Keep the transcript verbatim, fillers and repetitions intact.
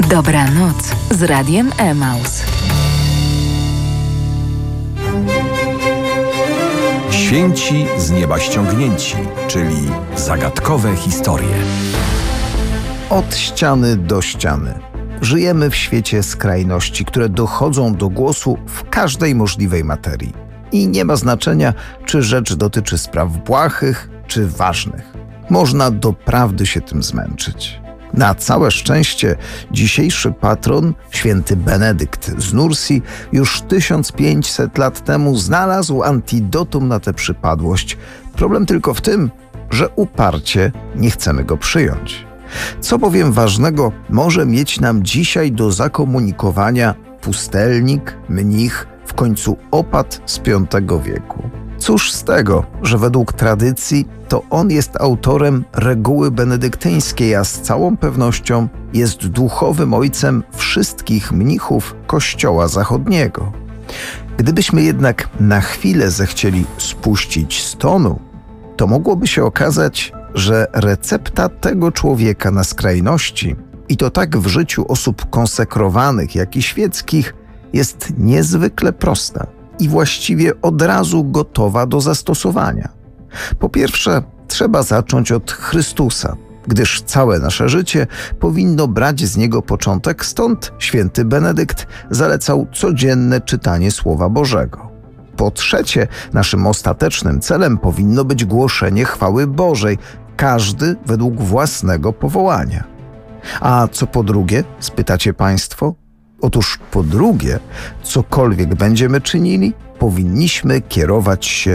Dobranoc z Radiem Emaus. Święci z nieba ściągnięci, czyli zagadkowe historie. Od ściany do ściany. Żyjemy w świecie skrajności, które dochodzą do głosu w każdej możliwej materii. I nie ma znaczenia, czy rzecz dotyczy spraw błahych, czy ważnych. Można doprawdy się tym zmęczyć. Na całe szczęście dzisiejszy patron, święty Benedykt z Nursi, już tysiąc pięćset lat temu znalazł antidotum na tę przypadłość. Problem tylko w tym, że uparcie nie chcemy go przyjąć. Co bowiem ważnego może mieć nam dzisiaj do zakomunikowania pustelnik, mnich, w końcu opat z piątego wieku? Cóż z tego, że według tradycji to on jest autorem reguły benedyktyńskiej, a z całą pewnością jest duchowym ojcem wszystkich mnichów Kościoła Zachodniego. Gdybyśmy jednak na chwilę zechcieli spuścić z tonu, to mogłoby się okazać, że recepta tego człowieka na skrajności, i to tak w życiu osób konsekrowanych, jak i świeckich, jest niezwykle prosta i właściwie od razu gotowa do zastosowania. Po pierwsze, trzeba zacząć od Chrystusa, gdyż całe nasze życie powinno brać z niego początek, stąd święty Benedykt zalecał codzienne czytanie Słowa Bożego. Po trzecie, naszym ostatecznym celem powinno być głoszenie chwały Bożej, każdy według własnego powołania. A co po drugie, spytacie Państwo? Otóż po drugie, cokolwiek będziemy czynili, powinniśmy kierować się